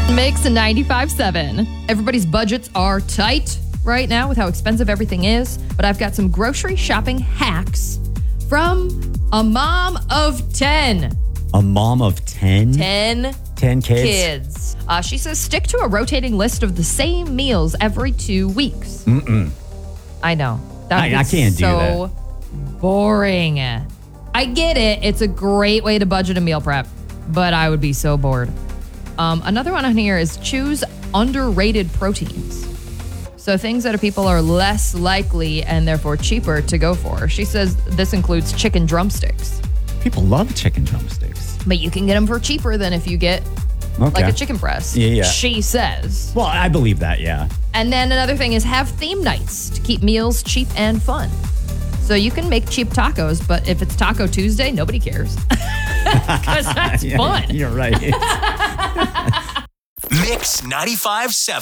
Mix 95.7. Everybody's budgets are tight right now with how expensive everything is, but I've got some grocery shopping hacks from a mom of 10. A mom of 10? 10 kids. She says stick to a rotating list of the same meals every 2 weeks. I know. I can't do that. So boring. I get it. It's a great way to budget a meal prep, but I would be so bored. Another one on here is choose underrated proteins. So things that people are less likely and therefore cheaper to go for. She says this includes chicken drumsticks. People love chicken drumsticks. But you can get them for cheaper than if you get like a chicken breast. Yeah. She says. Well, I believe that, yeah. And then another thing is have theme nights to keep meals cheap and fun. So you can make cheap tacos, but if it's Taco Tuesday, nobody cares. Because that's fun. You're right. Mix 95.7.